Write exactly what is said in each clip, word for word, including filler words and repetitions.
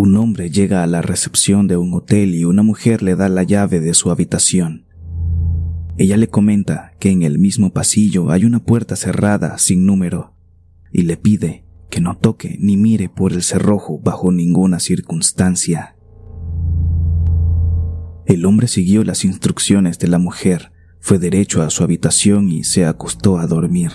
Un hombre llega a la recepción de un hotel y una mujer le da la llave de su habitación. Ella le comenta que en el mismo pasillo hay una puerta cerrada sin número y le pide que no toque ni mire por el cerrojo bajo ninguna circunstancia. El hombre siguió las instrucciones de la mujer, fue derecho a su habitación y se acostó a dormir.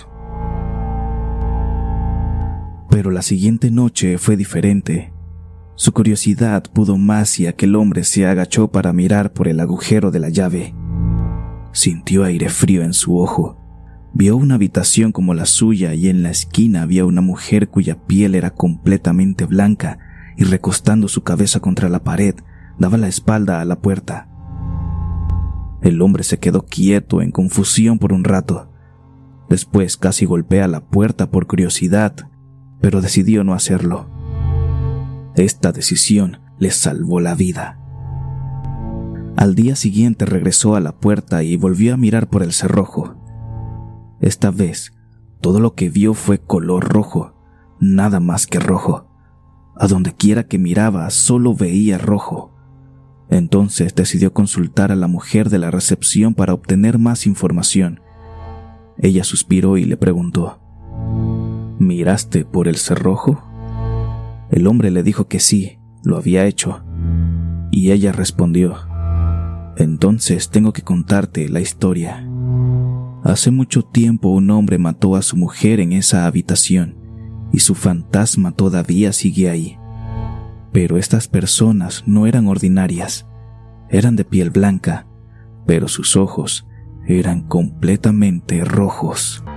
Pero la siguiente noche fue diferente. Su curiosidad pudo más y aquel hombre se agachó para mirar por el agujero de la llave. Sintió aire frío en su ojo. Vio una habitación como la suya y en la esquina había una mujer cuya piel era completamente blanca y recostando su cabeza contra la pared, daba la espalda a la puerta. El hombre se quedó quieto en confusión por un rato. Después casi golpea la puerta por curiosidad, pero decidió no hacerlo. Esta decisión le salvó la vida. Al día siguiente regresó a la puerta y volvió a mirar por el cerrojo. Esta vez, todo lo que vio fue color rojo, nada más que rojo. A donde quiera que miraba, solo veía rojo. Entonces decidió consultar a la mujer de la recepción para obtener más información. Ella suspiró y le preguntó: ¿miraste por el cerrojo? El hombre le dijo que sí, lo había hecho. Y ella respondió: entonces tengo que contarte la historia. Hace mucho tiempo un hombre mató a su mujer en esa habitación y su fantasma todavía sigue ahí. Pero estas personas no eran ordinarias, eran de piel blanca, pero sus ojos eran completamente rojos.